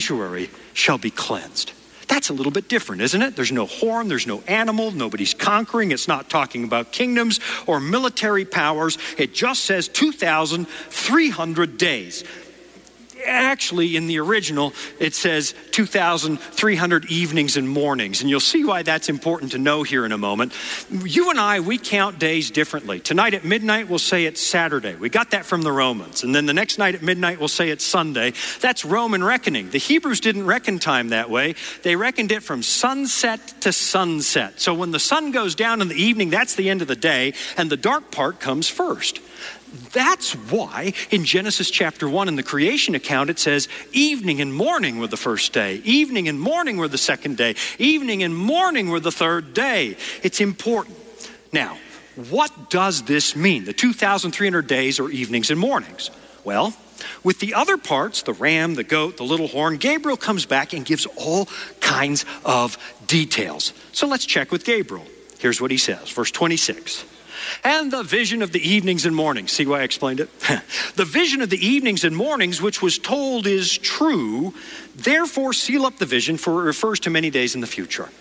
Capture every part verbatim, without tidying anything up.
sanctuary shall be cleansed. That's a little bit different, isn't it? There's no horn, there's no animal, nobody's conquering. It's not talking about kingdoms or military powers. It just says two thousand three hundred days. Actually, in the original, it says two thousand three hundred evenings and mornings. And you'll see why that's important to know here in a moment. You and I, we count days differently. Tonight at midnight, we'll say it's Saturday. We got that from the Romans. And then the next night at midnight, we'll say it's Sunday. That's Roman reckoning. The Hebrews didn't reckon time that way. They reckoned it from sunset to sunset. So when the sun goes down in the evening, that's the end of the day, and the dark part comes first. That's why in Genesis chapter one in the creation account, it says evening and morning were the first day. Evening and morning were the second day. Evening and morning were the third day. It's important. Now, what does this mean? The two thousand three hundred days are evenings and mornings. Well, with the other parts, the ram, the goat, the little horn, Gabriel comes back and gives all kinds of details. So let's check with Gabriel. Here's what he says, verse twenty-six. And the vision of the evenings and mornings. See why I explained it? The vision of the evenings and mornings, which was told, is true. Therefore, seal up the vision, for it refers to many days in the future.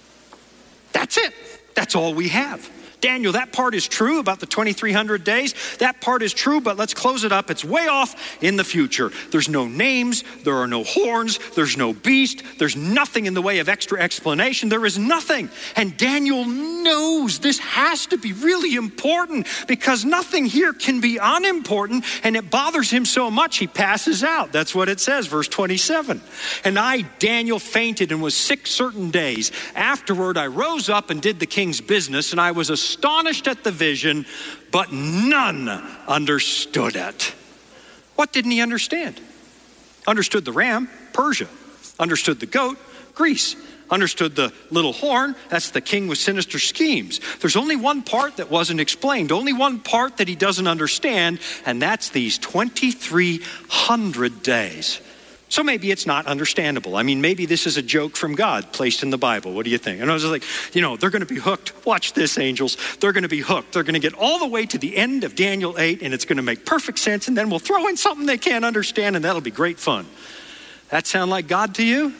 That's it. That's all we have. Daniel, that part is true about the twenty-three hundred days. That part is true, but let's close it up. It's way off in the future. There's no names. There are no horns. There's no beast. There's nothing in the way of extra explanation. There is nothing. And Daniel knows this has to be really important because nothing here can be unimportant, and it bothers him so much he passes out. That's what it says, verse twenty-seven. And I, Daniel, fainted and was sick certain days. Afterward, I rose up and did the king's business, and I was astonished astonished at the vision, but none understood it. What didn't he understand? Understood the ram, Persia. Understood the goat, Greece. Understood the little horn, that's the king with sinister schemes. There's only one part that wasn't explained, only one part that he doesn't understand, and that's these twenty-three hundred days. So maybe it's not understandable. I mean, maybe this is a joke from God placed in the Bible. What do you think? And I was like, you know, they're going to be hooked. Watch this, angels. They're going to be hooked. They're going to get all the way to the end of Daniel eight, and it's going to make perfect sense, and then we'll throw in something they can't understand, and that'll be great fun. That sound like God to you?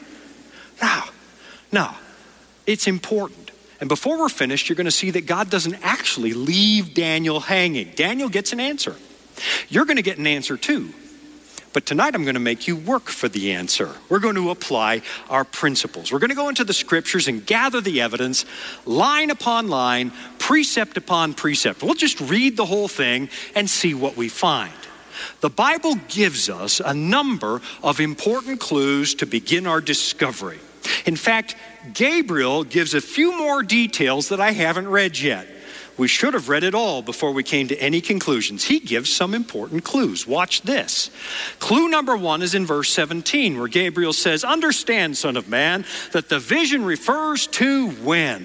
No, no. It's important. And before we're finished, you're going to see that God doesn't actually leave Daniel hanging. Daniel gets an answer. You're going to get an answer too. But tonight I'm going to make you work for the answer. We're going to apply our principles. We're going to go into the scriptures and gather the evidence, line upon line, precept upon precept. We'll just read the whole thing and see what we find. The Bible gives us a number of important clues to begin our discovery. In fact, Gabriel gives a few more details that I haven't read yet. We should have read it all before we came to any conclusions. He gives some important clues. Watch this. Clue number one is in verse seventeen, where Gabriel says, "Understand, son of man, that the vision refers to when."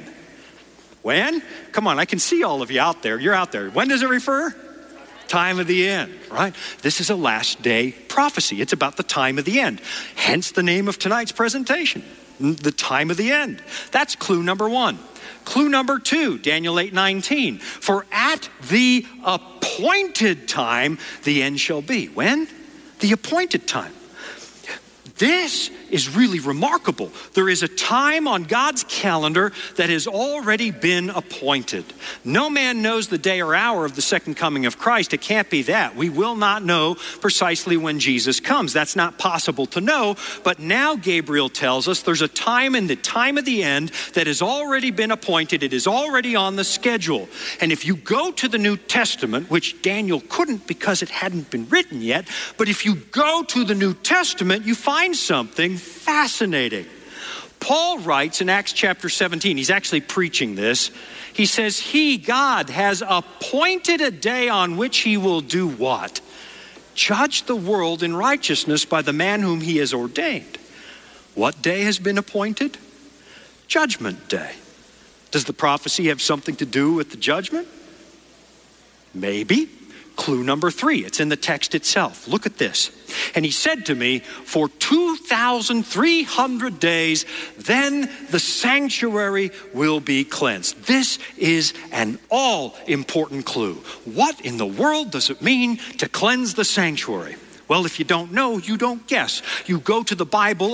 When? Come on, I can see all of you out there. You're out there. When does it refer? Time of the end, right? This is a last day prophecy. It's about the time of the end. Hence the name of tonight's presentation, the time of the end. That's clue number one. Clue number two, Daniel eight nineteen. For at the appointed time, the end shall be. When? The appointed time. This is really remarkable. There is a time on God's calendar that has already been appointed. No man knows the day or hour of the second coming of Christ. It can't be that. We will not know precisely when Jesus comes. That's not possible to know. But now Gabriel tells us there's a time in the time of the end that has already been appointed. It is already on the schedule. And if you go to the New Testament, which Daniel couldn't because it hadn't been written yet, but if you go to the New Testament, you find something fascinating. Paul writes in Acts chapter seventeen, he's actually preaching this. He says, he, God, has appointed a day on which he will do what? Judge the world in righteousness by the man whom he has ordained. What day has been appointed? Judgment Day. Does the prophecy have something to do with the judgment? Maybe. Clue number three, it's in the text itself. Look at this. And he said to me, for two thousand three hundred days, then the sanctuary will be cleansed. This is an all-important clue. What in the world does it mean to cleanse the sanctuary? Well, if you don't know, you don't guess. You go to the Bible